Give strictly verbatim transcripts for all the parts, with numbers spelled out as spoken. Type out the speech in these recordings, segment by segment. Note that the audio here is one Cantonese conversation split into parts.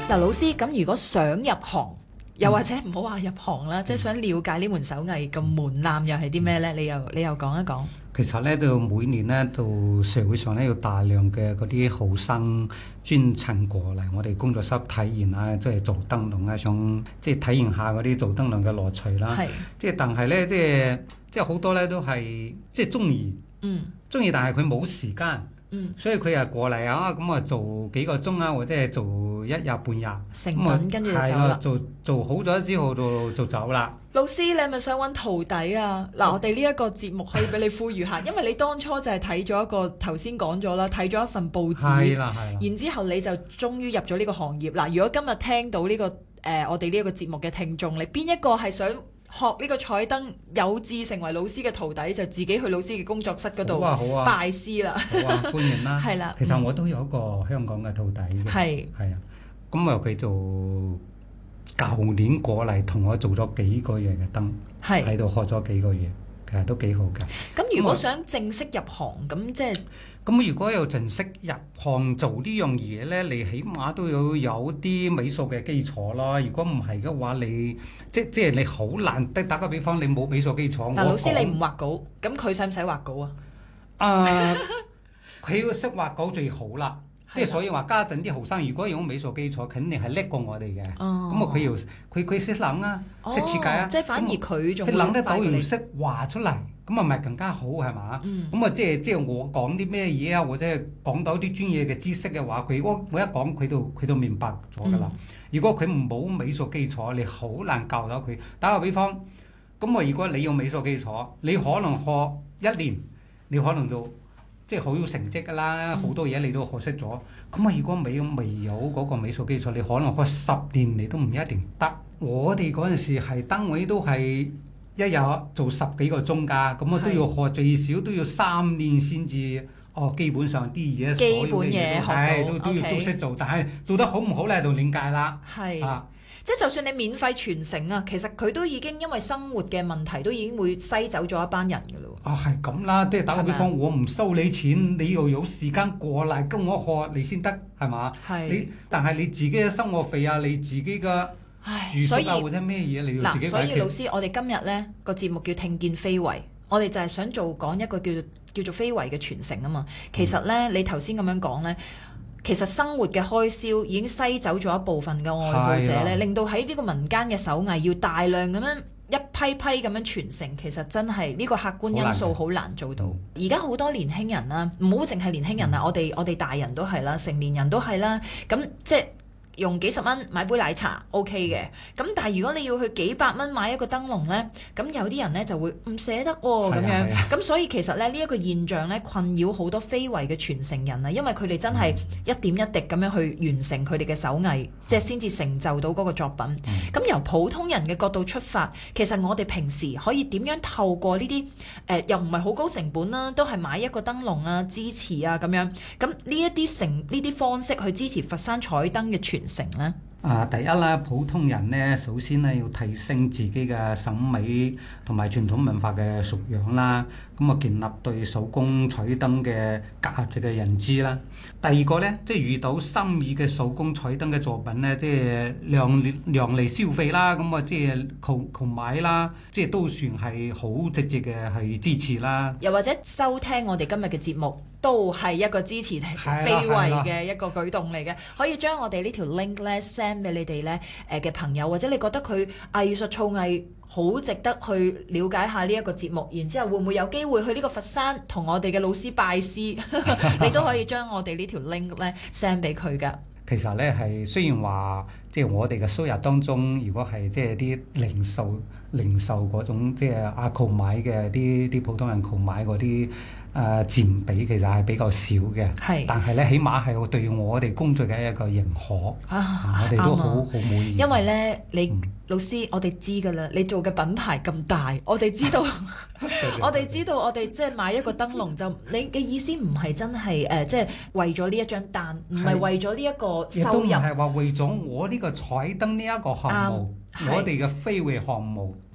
嗱，老師，咁如果想入行，又或者唔好話入行啦，嗯、即係想了解呢門手藝嘅門檻又係啲咩呢？你又你又講一講。 其實咧，到每年咧，到社會上咧有大量嘅嗰啲後生專程過嚟我哋工作室體驗啊，即係做燈籠啊，想即係體驗下嗰啲做燈籠嘅樂趣啦。係。即係但係咧，即係即係好多咧都係即係中意，嗯，中意，但係佢冇時間。嗯，所以佢又過嚟啊，咁啊做幾個鐘啊，或者係做一日半日， 成品跟住就走啦。 做做好咗之後就就走啦。 老師，你係咪想揾徒弟啊？嗱，我哋呢一個節目可以俾你呼籲下，因為你當初就係睇咗一個頭先講咗啦，睇咗一份報紙，係啦係啦，然之後你就終於入咗呢個行業。嗱，如果今日聽到呢、這個誒、呃、我哋呢一個節目嘅聽眾，你邊一個係想學呢個彩燈，有志成為老師嘅徒弟，就自己去老師嘅工作室嗰度拜師啦。 好啊，歡迎啦。 係啦， 其實我都有一個香港嘅徒弟嘅。係係啊，咁啊佢就舊年過嚟同我做咗幾個月嘅燈，喺度學咗幾個月，其實都幾好嘅。 咁如果想正式入行，咁即係。 咁如果有正式入行做呢樣嘢咧，你起碼都要有啲美術嘅基礎啦。如果唔係嘅話，你即即係你好難得。打個比方，你冇美術基礎。 嗱，老師你唔畫稿，咁佢使唔使畫稿啊？ 啊，佢要識畫稿最好啦。即係所以話家陣啲後生，如果有美術基礎，肯定係叻過我哋嘅。哦。咁啊，佢要佢佢識諗啊，識設計啊。 即係反而佢仲佢諗得到，要識畫出嚟。咁啊，咪更加好係嘛？咁啊，即係即係我講啲咩嘢啊，或者係講到啲專業嘅知識嘅話，佢我我一講佢都佢都明白咗㗎啦。嗯、如果佢唔冇美術基礎，你好難教到佢。打個比方，咁啊，如果你有美術基礎，你可能學一年，你可能就即係好有成績㗎啦，好、嗯、多嘢你都學識咗。咁啊，如果未未有嗰個美術基礎，你可能學十年你都唔一定得。我哋嗰陣時係單位都係。一日做十幾個鐘㗎，咁我都要學最少都要三年先至哦，基本上啲嘢基本嘢學到， 都都要都識做，但係做得好唔好咧就另計啦。 係，啊、即係就算你免費傳承啊，其實佢都已經因為生活嘅問題，都已經會篩走咗一班人㗎咯。 啊，係咁啦，即係打個比方，我唔收你錢，你又有時間過嚟跟我學，你先得係嘛？係。你但係你自己嘅生活費啊，你自己嘅。 唉， 所以或者咩嘢你要自己解決。 嗱，所以老師，我哋今日呢個節目叫聽見非遺，我哋就係想做講一個叫做叫做非遺嘅傳承啊嘛。其實呢，嗯、你頭先咁樣講呢，其實生活嘅開銷已經篩走咗一部分嘅愛好者呢，令到喺呢個民間嘅手藝要大量咁樣一批批咁樣傳承，其實真係呢、呢個客觀因素好難做到。而家好多年輕人啦，唔好淨係年輕人啦、嗯，我哋我哋大人都係啦，成年人都係啦，咁即係。用幾十蚊買杯奶茶 OK 嘅，咁但係如果你要去幾百蚊買一個燈籠呢，咁有啲人呢就會唔捨得喎、哦、咁樣，咁所以其實咧呢一、這個現象呢，困擾好多非遺嘅傳承人啊，因為佢哋真係一點一滴咁樣去完成佢哋嘅手藝，即係先至成就到嗰個作品。咁、嗯、由普通人嘅角度出發，其實我哋平時可以點樣透過呢啲誒又唔係好高成本啦，都係買一個燈籠啊支持啊咁樣，咁呢一啲成呢啲方式去支持佛山彩燈嘅傳承咧？ 啊，第一啦，普通人咧，首先咧要提升自己嘅審美同埋傳統文化嘅素養啦，咁啊建立對手工彩燈嘅價值嘅認知啦。第二個咧，即係遇到心儀嘅手工彩燈嘅作品咧，即係量力量力消費啦，咁啊即係購購買啦，即係都算係好直接嘅去支持啦。 又或者收聽我哋今日嘅節目，都係一個支持非遺嘅一個舉動嚟嘅，可以將我哋呢條 link 咧 send 俾你哋咧誒嘅朋友，或者你覺得佢藝術造藝好值得去了解下呢一個節目，然之後會唔會有機會去呢個佛山同我哋嘅老師拜師？你都可以將我哋呢條 link 咧 send 俾佢噶。 其實咧係雖然話即係我哋嘅收入當中，如果係即係啲零售零售嗰種即係阿購買嘅啲啲普通人購買嗰啲。誒、呃、佔比其實係比較少嘅，但係咧起碼係對我哋工作嘅一個認可，啊、我哋都好好滿意。 因為咧，你、嗯、老師，我哋知㗎啦，你做嘅品牌咁大，我哋知道，我哋知道，我哋即係買一個燈籠就，你嘅意思唔係真係誒，即係為咗呢一張單，唔係為咗呢一個收入， 亦都唔係話為咗我呢個彩燈呢一個項目。我哋嘅非遺項目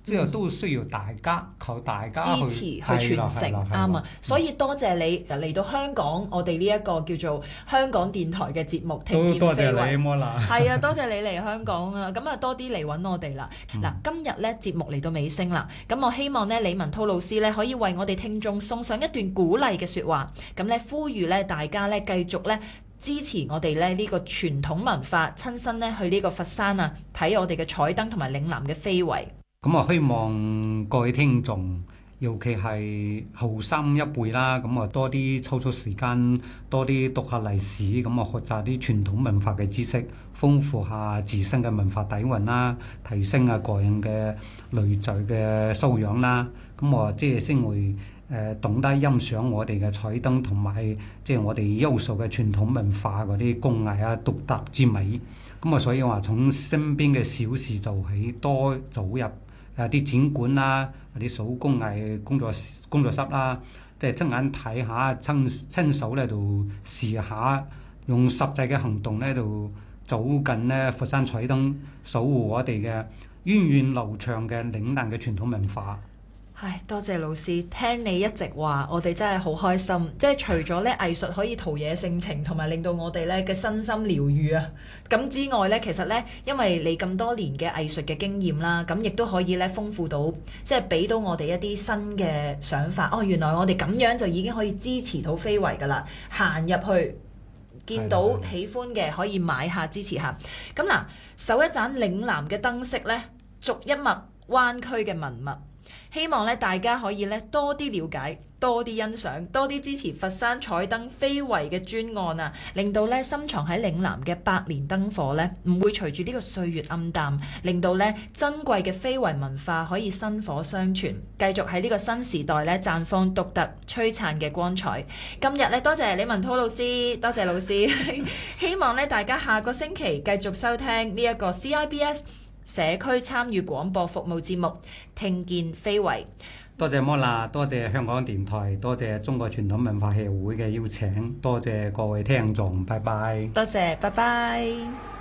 即係都需要大家靠大家支持去傳承，啱啊！所以多謝你嚟到香港，我哋呢一個叫做香港電台嘅節目《聽見都多非遺》。 謝你摩娜。 係啊，多謝你嚟香港啊！咁啊，多啲嚟揾我哋啦。嗱、嗯，今日咧節目嚟到尾聲啦，咁我希望咧李文濤老師咧可以為我哋聽眾送上一段鼓勵嘅説話，咁咧呼籲咧大家咧繼續咧支持我哋咧呢個傳統文化，親身咧去呢個佛山啊睇我哋嘅彩燈同埋嶺南嘅非遺。 咁啊，希望各位聽眾，尤其係後生一輩啦，咁啊多啲抽出時間，多啲讀下歷史，咁啊學習啲傳統文化嘅知識，豐富下自身嘅文化底蘊啦，提升啊個人嘅內在嘅修養啦。咁我即係先會誒、呃、懂得欣賞我哋嘅彩燈同埋即係我哋優秀嘅傳統文化嗰啲工藝啊獨特之美。咁啊，所以話從身邊嘅小事做起，多走入誒啲展館啦，啲手工藝工作工作室啦，即係親眼睇下，親親手咧度試下，用實際嘅行動咧度走近咧佛山彩燈，守護我哋嘅源遠流長嘅嶺南嘅傳統文化。 唉，多謝老師，聽你一直話，我哋真係好開心。即係除咗咧藝術可以陶冶性情，同埋令到我哋咧嘅身心療愈啊，咁之外咧，其實咧，因為你咁多年嘅藝術嘅經驗啦，咁亦都可以咧豐富到，即係俾到我哋一啲新嘅想法。哦，原來我哋咁樣就已經可以支持到非遺噶啦，行入去見到喜歡嘅可以買下支持下。咁嗱，手一盞嶺南嘅燈飾咧，逐一脈灣區嘅文物。希望咧大家可以咧多啲了解，多啲欣賞，多啲支持佛山彩燈非遺嘅專案啊，令到咧深藏喺嶺南嘅百年燈火咧唔會隨住呢個歲月暗淡，令到咧珍貴嘅非遺文化可以薪火相傳，繼續喺呢個新時代咧綻放獨特璀璨嘅光彩。今日咧多謝李文濤老師，多謝老師，希望咧大家下個星期繼續收聽呢一個 C I B S社區參與廣播服務節目《聽見非遺》。 多謝摩娜，多謝香港電台，多謝中國傳統文化協會嘅邀請，多謝各位聽眾，拜拜。 多謝，拜拜。